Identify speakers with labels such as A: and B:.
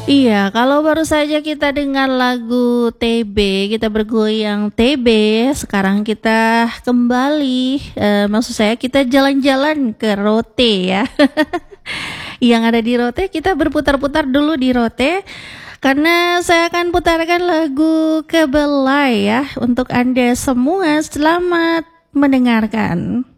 A: Iya, kalau baru saja kita dengar lagu TB, kita bergoyang TB, sekarang kita kembali, maksud saya kita jalan-jalan ke Rote ya. Yang ada di Rote, kita berputar-putar dulu di Rote, karena saya akan putarkan lagu Kebelai ya, untuk Anda semua, selamat mendengarkan.